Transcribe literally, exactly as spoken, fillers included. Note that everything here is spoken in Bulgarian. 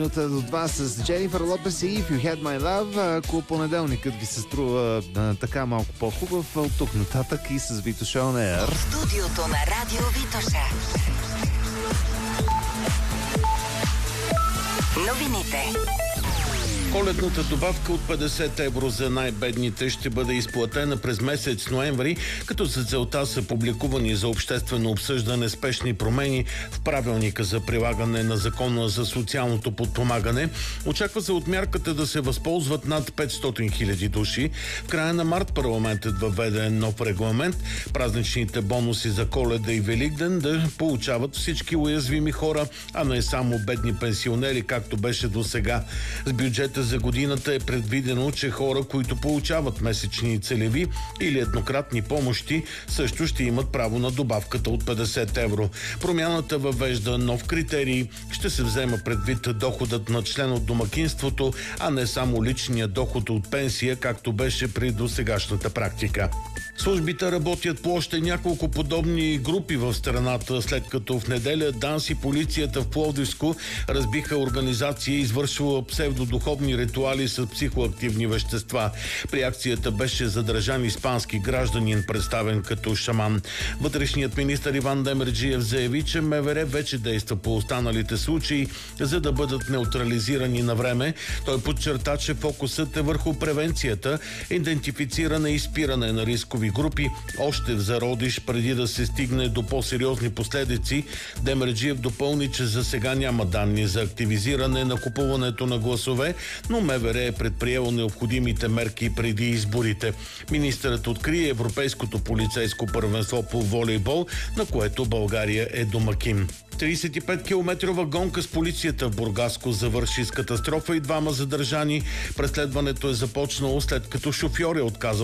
Минута до два с Дженифър Лопес и If You Had My Love. Ако понеделникът ви се струва а, така малко по-хубав, от тук нататък и с Витоша Он Еър. От студиото на Радио Витоша. Новините. Коледната добавка от петдесет евро за най-бедните ще бъде изплатена през месец ноември, като за целта са публикувани за обществено обсъждане спешни промени в правилника за прилагане на Закона за социалното подпомагане. Очаква се от мярката да се възползват над петстотин хиляди души. В края на март парламентът въведе нов регламент празничните бонуси за Коледа и Великден да получават всички уязвими хора, а не само бедни пенсионери, както беше до сега. С бюджета за годината е предвидено, че хора, които получават месечни целеви или еднократни помощи, също ще имат право на добавката от петдесет евро. Промяната въвежда нов критерий. Ще се взема предвид доходът на член от домакинството, а не само личния доход от пенсия, както беше при досегашната практика. Службите работят по още няколко подобни групи в страната, след като в неделя ДАНС и полицията в Пловдивско разбиха организация, извършила псевдодуховни ритуали с психоактивни вещества. При акцията беше задържан испански гражданин, представен като шаман. Вътрешният министър Иван Демерджиев заяви, че МВР вече действа по останалите случаи, за да бъдат неутрализирани на време. Той подчерта, че фокусът е върху превенцията, идентифициране и спиране на рискови групи още в зародиш, преди да се стигне до по-сериозни последици. Демерджиев допълни, че за сега няма данни за активизиране на купуването на гласове, но МВР е предприело необходимите мерки преди изборите. Министърът откри Европейското полицейско първенство по волейбол, на което България е домакин. тридесет и пет километрова гонка с полицията в Бургаско завърши с катастрофа и двама задържани. Преследването е започнало след като шофьор е отказал